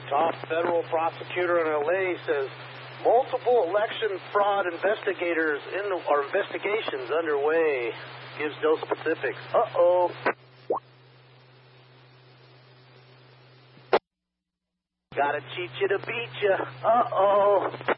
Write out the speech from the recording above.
Top federal prosecutor in L.A. says multiple election fraud investigations underway. Gives no specifics. Uh-oh. Gotta cheat you to beat you. Uh-oh.